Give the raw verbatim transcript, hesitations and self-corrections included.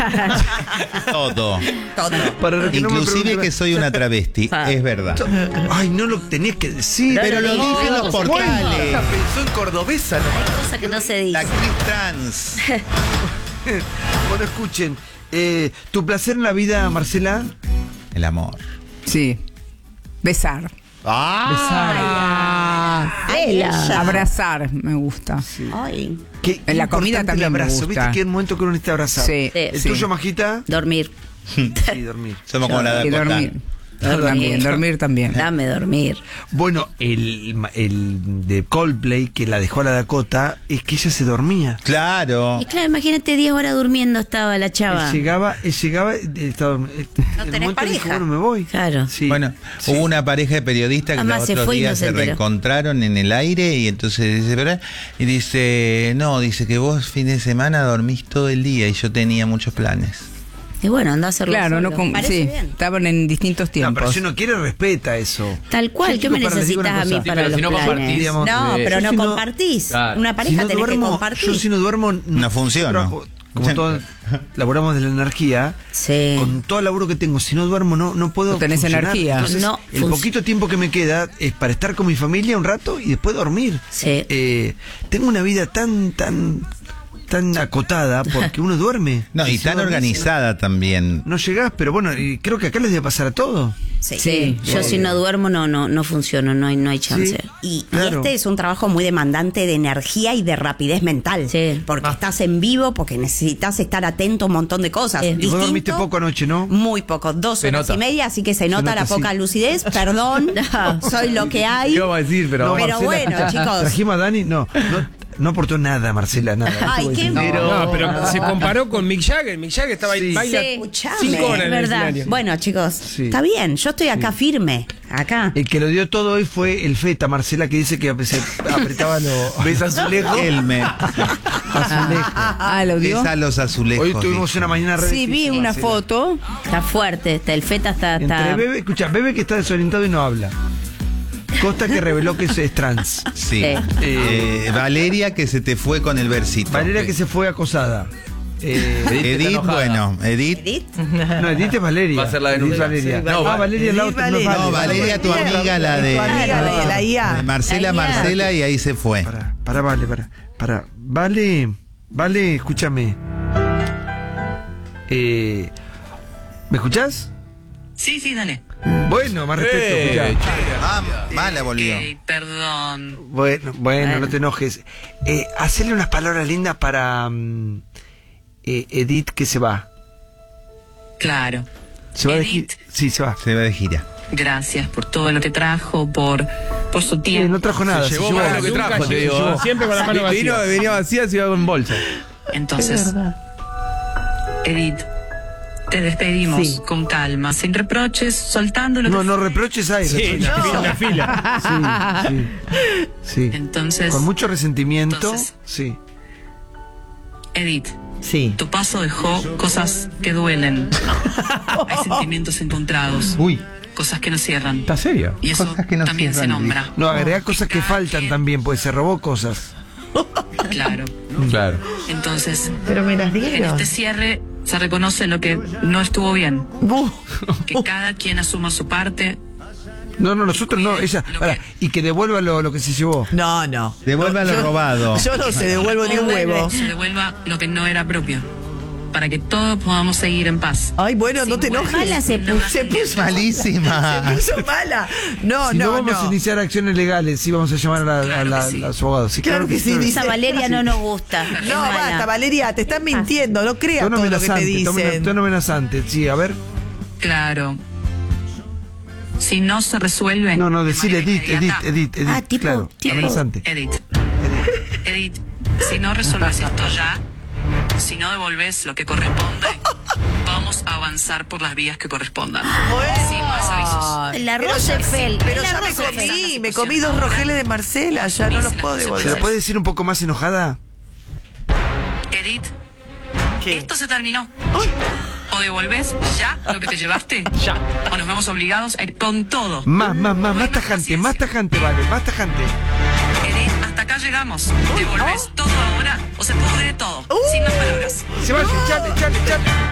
Todo. Todo. Para que no me Inclusive pregunten- que soy una travesti, Ah. es verdad. Ay, no lo tenías que decir. Pero lo dije en los portales. Pensó en cordobesa, ¿no? Cosa que no se La dice. actriz trans. Bueno, escuchen. Eh, ¿Tu placer en la vida, Marcela? El amor. Sí. Besar. ¡Ah! Ay, ella. Abrazar me gusta. Ay. ¿Qué, En la qué comida importante también el me abrazo. gusta. ¿Viste que hay un momento que uno necesita abrazar? Sí. ¿El sí. tuyo, Majita? Dormir. Sí, dormir. Somos como la Y Dakota. dormir. También, dormir también. Dame dormir. Bueno, el, el de Coldplay, que la dejó a la Dakota, es que ella se dormía. Claro. Y claro, imagínate diez horas durmiendo estaba la chava. Él llegaba, él llegaba, él estaba, No en el tenés momento pareja. dijo, bueno, me voy. Claro. Sí. Bueno, Sí. hubo una pareja de periodistas que Además, los se otros fue y no días se se enteró. reencontraron en el aire y entonces dice, ¿verdad? Y dice, no, dice que vos fin de semana dormís todo el día y yo tenía muchos planes. Y bueno, anda a hacerlo Claro, solo. no com- Parece sí, bien. estaban en distintos No, tiempos. pero si uno quiere, respeta eso. Tal cual, Yo, ¿qué me chicos, para, les digo necesitas una a mí cosa. para Sí, pero los si no planes? compartís, digamos, no, eh, pero yo no si no- compartís. Claro. Una Si pareja no tenés que duermo, compartir. yo si no duermo, No funciona. trabajo- como todos laboramos de la energía, Sí. con todo el laburo que tengo, si no duermo no, no puedo No tenés funcionar. energía. Entonces, No el func- poquito tiempo que me queda es para estar con mi familia un rato y después dormir. Sí. Eh, tengo una vida tan, tan, tan acotada porque uno duerme. No, y si tan no dormís, organizada también. No llegás, pero bueno, y creo que acá les debe pasar a todos. Sí. Sí. Yo si no duermo no no no funciono, no hay no hay chance. Sí. Y, y Claro. este es un trabajo muy demandante de energía y de rapidez mental. Sí. Porque estás en vivo, porque necesitas estar atento a un montón de cosas. Sí. Y vos Distinto, dormiste poco anoche, ¿no? Muy poco, dos Se horas nota. y media, así que se nota, nota, la poca sí. lucidez. Perdón, soy lo que hay. ¿Qué vamos a decir? Pero, No, Pero bueno, chicos. Trajimos a Dani, no, no, no aportó nada, Marcela, nada. Ay, Estuvo qué diciendo- No, pero se comparó con Mick Jagger. Mick Jagger estaba Sí. baila Sí, escuchame. cinco horas Es en el verdad. escenario. Bueno, chicos, Sí. está bien, yo estoy acá firme, acá. El que lo dio todo hoy fue el Feta, Marcela, que dice que se apretaba los... ¿Ves azulejos? Elme. Ah, ¿lo dio? Es a los azulejos. Hoy tuvimos dice. una mañana re Sí, vi difícil, una Marcela. foto. Está fuerte, está, el feta está, está Entre Bebe, escucha, Bebe que está desorientado y no habla. Costa que reveló que es trans. Sí. Sí. Eh, Valeria que se te fue con el versito. Valeria que se fue acosada. Eh, Edith, bueno, Edith. ¿Edith? no, Edith es Valeria. Va a ser la Edith denuncia. Valeria. Sí, no, Valeria. ah, Valeria es la otra. No, es No, Valeria. Valeria, tu amiga, la de. Tu amiga, la de la I A. de Marcela, La I A. Marcela, y ahí se fue. Para, para, vale, para, para. Vale, vale, escúchame. Eh, ¿Me escuchás? Sí, sí, dale. Bueno, más respeto, Eh, escuchá. Ah, mala volvió. Ok, perdón. Bueno, bueno, Bueno. no te enojes. Eh, hacerle unas palabras lindas para mm, eh, Edith que se va. Claro. ¿Se va de Edith. gi- Sí, se va. Se va de gira. Gracias por todo lo que trajo, por, por su Sí, tiempo. no trajo nada. Se se llevó llevó más algo. de lo que Nunca trajo, te llegó, digo. siempre con la mano vacía. Vino, venía vacía, se iba con bolsa. Entonces, Edith, te despedimos Sí. con calma, sin reproches, soltando lo No, que no fue. reproches hay. Sí, reproches. la fila, la fila. Sí, sí, sí. Entonces, Con mucho resentimiento. Entonces- Sí. Edith, Sí. tu paso dejó cosas que duelen. Hay sentimientos encontrados, Uy, cosas que no cierran. ¿Estás serio? Y eso Cosas que no también se cierran, nombra. No, agrega cosas que faltan también, pues se robó cosas. Claro. Claro. Entonces, Pero me las en este cierre se reconoce lo que no estuvo bien. Que cada quien asuma su parte. No, no, nosotros no, ella. Lo Pará, que- y que devuelva lo, lo que se llevó. No, no. devuelva lo robado. Yo no se devuelvo ni un huevo. Se devuelva lo que no era propio. Para que todos podamos seguir en paz. Ay, bueno, no te Sin enojes. Mala se puso. Se puso Malísima. Se puso mala. No, Si no, no, vamos a no. iniciar acciones legales, sí vamos a llamar a, la- a Claro la- que sí. a los abogados. Sí, Claro que sí, dice- Esa Valeria no nos gusta. es No, mala. basta, Valeria, te están mintiendo. No creas Tono todo lo que te amenazante, tono- dicen. tono amenazante, sí, a ver. Claro. Si no se resuelve. No, no, de decirle manera Edith, Edith, inmediata, Edith, Edith, Ah, tipo- claro, tipo- amenazante. Edith. Edith, si no resuelves esto ya, si no devolves lo que corresponde, vamos a avanzar por las vías que correspondan. Sin más avisos. La Pero ya, Roosevelt. pero la ya me Roosevelt. comí, me comí dos rojeles de Marcela, ya no los puedo ¿Se devolver. la puede decir un poco más enojada? Edith, ¿Qué? esto se terminó. O devolves ya lo que te llevaste, Ya. o nos vemos obligados a ir con todo. Más, más, más, más tajante, más tajante, vale, más tajante. Edith, hasta acá llegamos. ¿Devolves todo ahora o se pudre todo? Sin más palabras. Se va, echale, echale, echale.